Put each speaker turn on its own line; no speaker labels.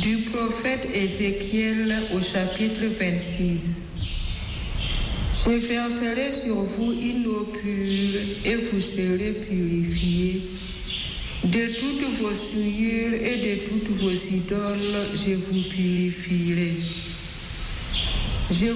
Du prophète Ézéchiel au chapitre 26. Je verserai sur vous une eau pure et vous serez purifiés. De toutes vos souillures et de toutes vos idoles, je vous purifierai. Je